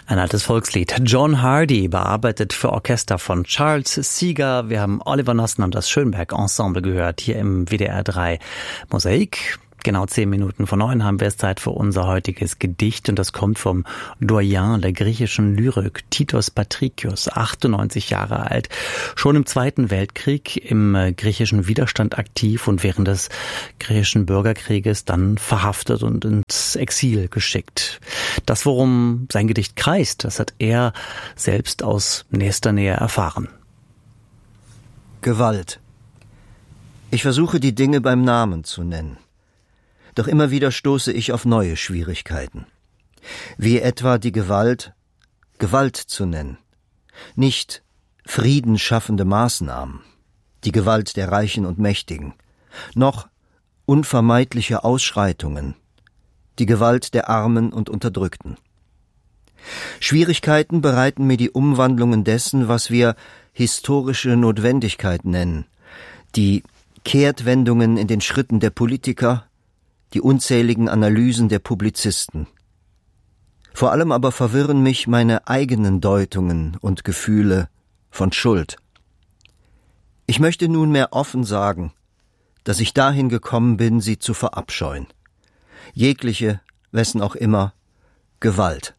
Ein altes Volkslied. John Hardy, bearbeitet für Orchester von Charles Seeger. Wir haben Oliver Nossen und das Schönberg Ensemble gehört, hier im WDR 3 Mosaik. Genau 10 Minuten vor 9 haben wir es Zeit für unser heutiges Gedicht und das kommt vom Doyen der griechischen Lyrik, Titos Patrikios, 98 Jahre alt, schon im Zweiten Weltkrieg im griechischen Widerstand aktiv und während des griechischen Bürgerkrieges dann verhaftet und ins Exil geschickt. Das, worum sein Gedicht kreist, das hat er selbst aus nächster Nähe erfahren. Gewalt. Ich versuche, die Dinge beim Namen zu nennen. Doch immer wieder stoße ich auf neue Schwierigkeiten. Wie etwa die Gewalt, Gewalt zu nennen. Nicht friedensschaffende Maßnahmen, die Gewalt der Reichen und Mächtigen, noch unvermeidliche Ausschreitungen, die Gewalt der Armen und Unterdrückten. Schwierigkeiten bereiten mir die Umwandlungen dessen, was wir historische Notwendigkeit nennen, die Kehrtwendungen in den Schritten der Politiker, die unzähligen Analysen der Publizisten. Vor allem aber verwirren mich meine eigenen Deutungen und Gefühle von Schuld. Ich möchte nunmehr offen sagen, dass ich dahin gekommen bin, sie zu verabscheuen. Jegliche, wessen auch immer, Gewalt.